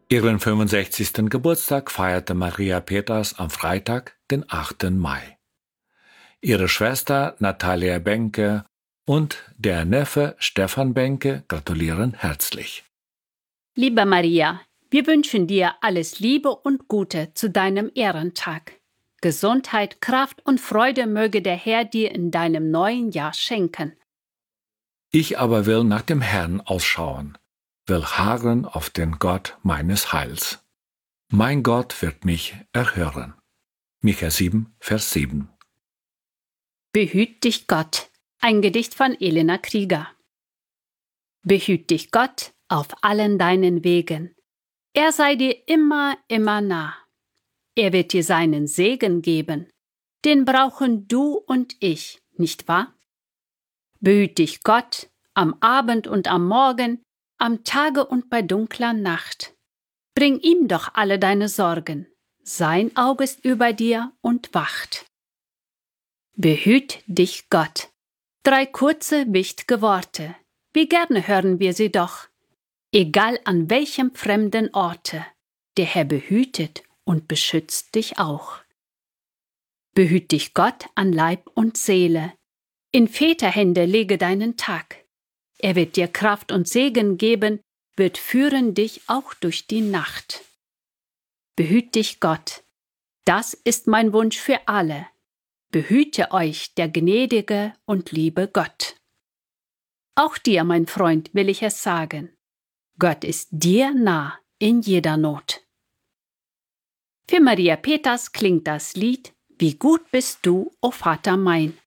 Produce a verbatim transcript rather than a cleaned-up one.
Ihren fünfundsechzigsten Geburtstag feierte Maria Peters am Freitag, den achten Mai. Ihre Schwester Natalia Benke und der Neffe Stefan Benke gratulieren herzlich. Liebe Maria, wir wünschen dir alles Liebe und Gute zu deinem Ehrentag. Gesundheit, Kraft und Freude möge der Herr dir in deinem neuen Jahr schenken. Ich aber will nach dem Herrn ausschauen, will harren auf den Gott meines Heils. Mein Gott wird mich erhören. Micha sieben, Vers sieben. Behüt dich Gott. Ein Gedicht von Elena Krieger. Behüt dich Gott auf allen deinen Wegen. Er sei dir immer, immer nah. Er wird dir seinen Segen geben. Den brauchen du und ich, nicht wahr? Behüt dich Gott am Abend und am Morgen, am Tage und bei dunkler Nacht. Bring ihm doch alle deine Sorgen. Sein Auge ist über dir und wacht. Behüt dich Gott. Drei kurze, wichtige Worte. Wie gerne hören wir sie doch. Egal an welchem fremden Orte, der Herr behütet und beschützt dich auch. Behüt dich Gott an Leib und Seele. In Väterhände lege deinen Tag. Er wird dir Kraft und Segen geben, wird führen dich auch durch die Nacht. Behüt dich Gott. Das ist mein Wunsch für alle. Behüte euch der gnädige und liebe Gott. Auch dir, mein Freund, will ich es sagen. Gott ist dir nah in jeder Not. Für Maria Peters klingt das Lied Wie gut bist du, o Vater mein.